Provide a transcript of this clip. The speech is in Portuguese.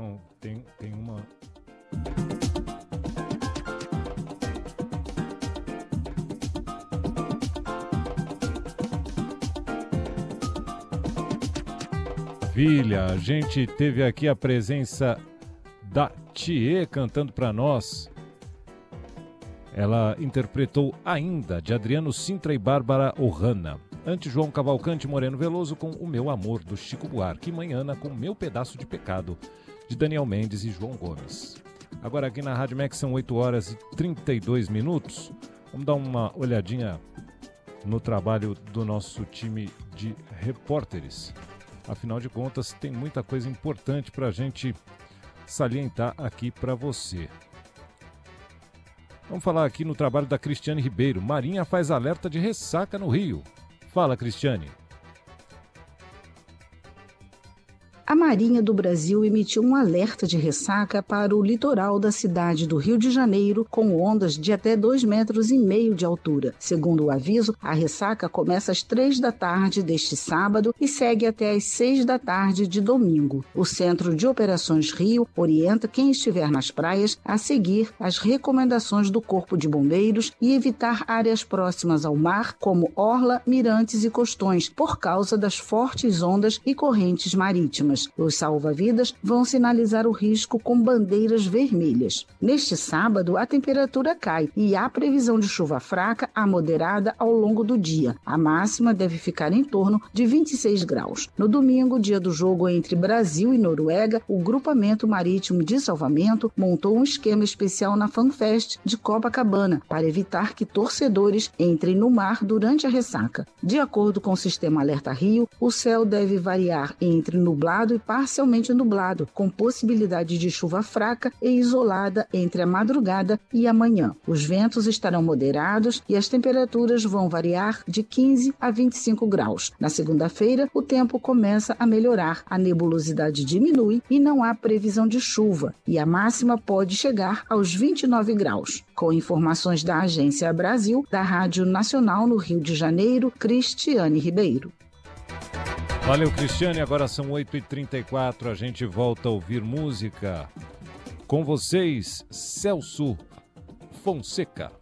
Tem uma... Filha, a gente teve aqui a presença da Thier cantando para nós. Ela interpretou Ainda, de Adriano Sintra e Bárbara Ohana. Antes, João Cavalcante Moreno Veloso com O Meu Amor, do Chico Buarque. E Manhana com Meu Pedaço de Pecado, de Daniel Mendes e João Gomes. Agora aqui na Rádio Max são 8 horas e 32 minutos. Vamos dar uma olhadinha no trabalho do nosso time de repórteres. Afinal de contas, tem muita coisa importante para a gente salientar aqui para você. Vamos falar aqui no trabalho da Cristiane Ribeiro. Marinha faz alerta de ressaca no Rio. Fala, Cristiane. A Marinha do Brasil emitiu um alerta de ressaca para o litoral da cidade do Rio de Janeiro, com ondas de até 2,5 metros de altura. Segundo o aviso, a ressaca começa às 3 da tarde deste sábado e segue até às 6 da tarde de domingo. O Centro de Operações Rio orienta quem estiver nas praias a seguir as recomendações do Corpo de Bombeiros e evitar áreas próximas ao mar, como orla, mirantes e costões, por causa das fortes ondas e correntes marítimas. Os salva-vidas vão sinalizar o risco com bandeiras vermelhas. Neste sábado, a temperatura cai e há previsão de chuva fraca a moderada ao longo do dia. A máxima deve ficar em torno de 26 graus. No domingo, dia do jogo entre Brasil e Noruega, o Grupamento Marítimo de Salvamento montou um esquema especial na FanFest de Copacabana para evitar que torcedores entrem no mar durante a ressaca. De acordo com o Sistema Alerta Rio, o céu deve variar entre nublado e parcialmente nublado, com possibilidade de chuva fraca e isolada entre a madrugada e a manhã. Os ventos estarão moderados e as temperaturas vão variar de 15 a 25 graus. Na segunda-feira, o tempo começa a melhorar, a nebulosidade diminui e não há previsão de chuva, e a máxima pode chegar aos 29 graus. Com informações da Agência Brasil, da Rádio Nacional no Rio de Janeiro, Cristiane Ribeiro. Valeu, Cristiane. Agora são 8h34, a gente volta a ouvir música. Com vocês, Celso Fonseca.